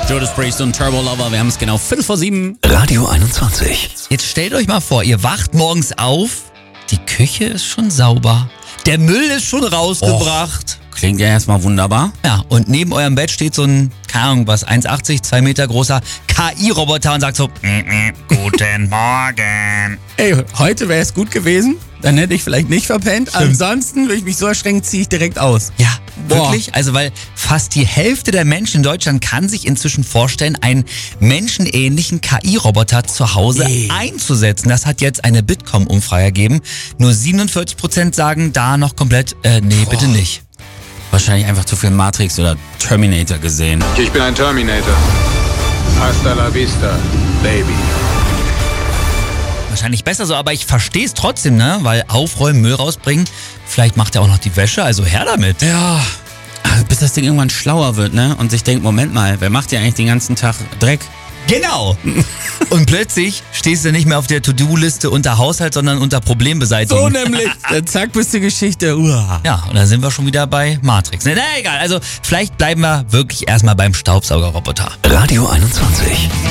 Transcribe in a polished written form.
Judas Priest und Turbo Lover, wir haben es genau 5:05. Radio 21. Jetzt stellt euch mal vor, ihr wacht morgens auf, die Küche ist schon sauber, der Müll ist schon rausgebracht. Klingt ja erstmal wunderbar. Ja, und neben eurem Bett steht so ein, keine Ahnung was, 1,80, 2 Meter großer KI-Roboter und sagt so, guten Morgen. Ey, heute wäre es gut gewesen, dann hätte ich vielleicht nicht verpennt. Ansonsten würde ich mich so erschrecken, ziehe ich direkt aus. Ja, Boah. wirklich? Also weil fast die Hälfte der Menschen in Deutschland kann sich inzwischen vorstellen, einen menschenähnlichen KI-Roboter zu Hause einzusetzen. Das hat jetzt eine Bitkom-Umfrage ergeben. Nur 47% sagen da noch komplett, nee, bitte nicht. Wahrscheinlich einfach zu viel Matrix oder Terminator gesehen. Ich bin ein Terminator. Hasta la vista, baby. Wahrscheinlich besser so, aber ich verstehe es trotzdem, ne? Weil aufräumen, Müll rausbringen, vielleicht macht er auch noch die Wäsche, also her damit. Ja, bis das Ding irgendwann schlauer wird, ne? Und sich denkt, Moment mal, wer macht ja eigentlich den ganzen Tag Dreck? Genau. Und plötzlich stehst du nicht mehr auf der To-Do-Liste unter Haushalt, sondern unter Problembeseitigung. So nämlich. Zack, bis die Geschichte. Uah. Ja, und dann sind wir schon wieder bei Matrix. Na egal, also vielleicht bleiben wir wirklich erstmal beim Staubsaugerroboter. Radio 21.